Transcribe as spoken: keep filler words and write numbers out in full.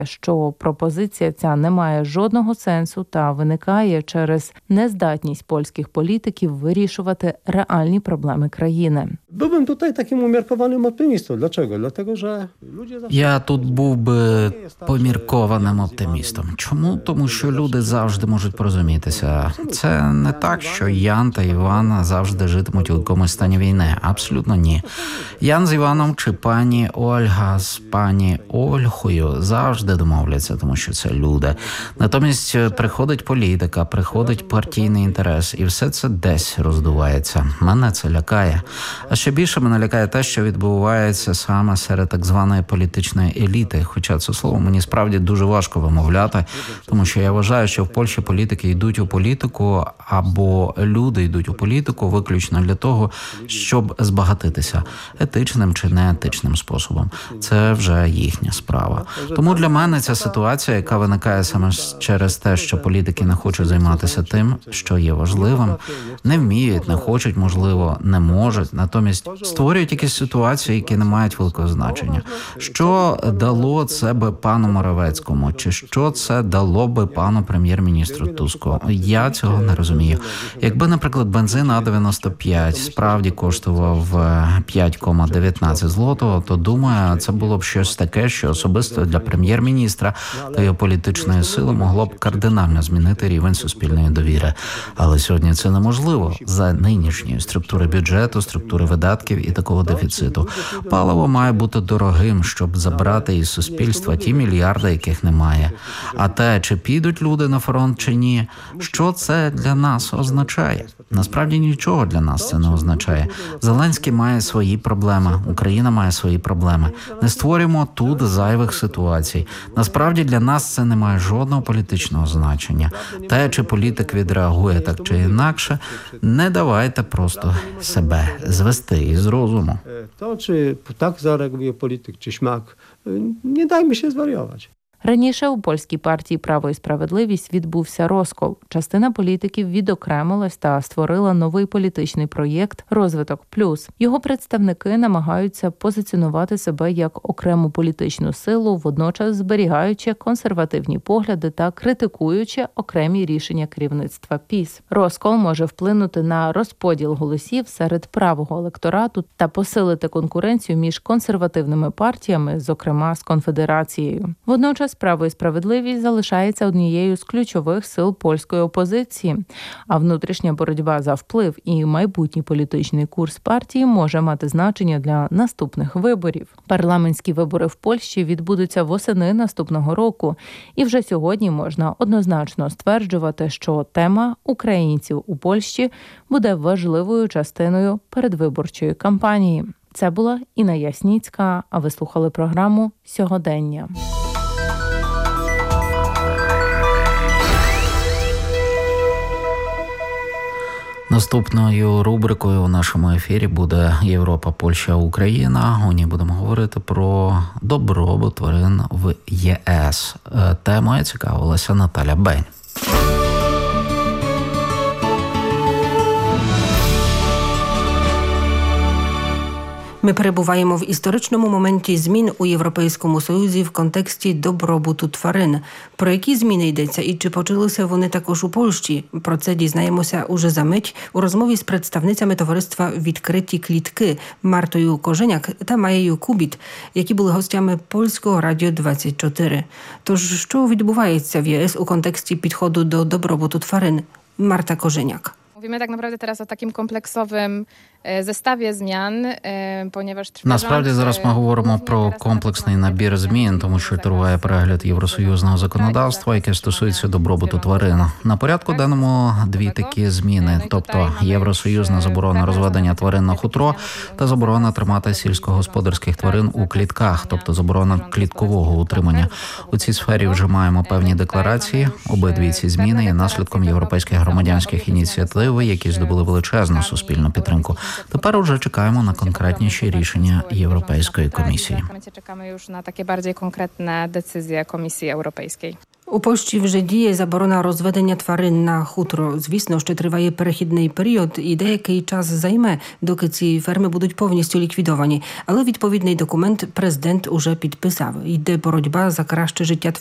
що пропозиція ця не має жодного сенсу та виникає через нездатність польських політиків вирішувати реальні проблеми країни. Byłbym tutaj takim umiarkowanym optymistą. Dlaczego? Dlatego, że ludzie zawsze... Я тут був би поміркованим оптимістом. Чому? Тому що люди завжди можуть порозумітися. Це не так, що Ян та Іван завжди житимуть у якомусь стані війни. Абсолютно ні. Ян з Іваном чи пані Ольга з пані Ольгою завжди домовляться, тому що це люди. Натомість приходить політика, приходить партійний інтерес, і все це десь роздувається. Мене це лякає. А ще більше мене лякає те, що відбувається саме серед так званої політичної еліти. Хоча це слово мені справді дуже важко вимовляти, тому що я вважаю, що в Польщі політики йдуть у політику, або люди йдуть у політику виключно для того, щоб збагатитися етичним чи неетичним способом. Це вже їхня справа. Тому для мене ця ситуація, яка виникає саме через те, що політики не хочуть займатися тим, що є важливим, не вміють, не хочуть, можливо, не можуть, натомість створюють якісь ситуації, які не мають великого значення. Що дало це би пану Моровецькому? Чи що це дало би пану прем'єр-міністру Туску? Я цього не розумію. Якби, наприклад, бензин А дев'яносто п'ять справді коштував п'ять цілих дев'ятнадцять злотого, то, думаю, це було б щось таке, що особисто для прем'єр-міністра та його політичної сили могло б кардинально змінити рівень суспільної довіри. Але сьогодні це неможливо за нинішньої структури бюджету, структури видатків і такого дефіциту. Паливо має бути дорогим, щоб забрати із суспільства ті мільярди, яких немає. А те, чи підуть люди на фронт чи ні, що це для нас означає? Насправді нічого для нас це не означає. Зеленський має свої проблеми, Україна має свої проблеми. Не створюємо тут зайвих ситуацій. Насправді для нас це не має жодного політичного значення. Те, чи політик відреагує так чи інакше, не давайте просто себе звести із розуму. To, czy tak zareaguje polityk, czy śmak, nie dajmy się zwariować. Раніше у польській партії «Право і справедливість» відбувся розкол. Частина політиків відокремилась та створила новий політичний проєкт «Розвиток плюс». Його представники намагаються позиціонувати себе як окрему політичну силу, водночас зберігаючи консервативні погляди та критикуючи окремі рішення керівництва ПіС. Розкол може вплинути на розподіл голосів серед правого електорату та посилити конкуренцію між консервативними партіями, зокрема з конфедерацією. Водночас «Право і справедливість» залишається однією з ключових сил польської опозиції, а внутрішня боротьба за вплив і майбутній політичний курс партії може мати значення для наступних виборів. Парламентські вибори в Польщі відбудуться восени наступного року, і вже сьогодні можна однозначно стверджувати, що тема українців у Польщі буде важливою частиною передвиборчої кампанії. Це була Інна Ясніцька, а ви слухали програму «Сьогодення». Наступною рубрикою у нашому ефірі буде «Європа, Польща, Україна». У ній будемо говорити про добробут тварин в ЄС. Темою цікавилася Наталя Бень. Ми перебуваємо в історичному моменті змін у Європейському Союзі в контексті добробуту тварин. Про які зміни йдеться і чи почалися вони також у Польщі? Про це дізнаємося уже за мить у розмові з представницями товариства «Відкриті клітки» Мартою Коженяк та Маєю Кубіт, які були гостями Польського радіо двадцять чотири. Тож, що відбувається в ЄС у контексті підходу до добробуту тварин? Марta Korzeniak. Mówimy tak naprawdę teraz o takim kompleksowym zestawie zmian, ponieważ trwa Насправді зараз ми говоримо про комплексний набір змін, тому що триває перегляд євросоюзного законодавства, яке стосується добробуту тварин. На порядку денному дві такі зміни, тобто євросоюзна заборона розведення тварин на хутро та заборона тримати сільськогосподарських тварин у клітках, тобто заборона кліткового утримання. У цій сфері вже маємо певні декларації. Обидві ці зміни є наслідком європейських громадянських ініціатив, які здобули величезну суспільну підтримку. Тепер уже чекаємо на конкретніші рішення Європейської комісії. Чекаємо już na takie bardziej konkretne decyzje Komisji Europejskiej. У Польщі вже діє заборона розведення тварин на хутро. Звісно, ще триває перехідний період і деякий час займе, доки ці ферми будуть повністю ліквідовані. Але відповідний документ президент уже підписав. Йде боротьба за краще життя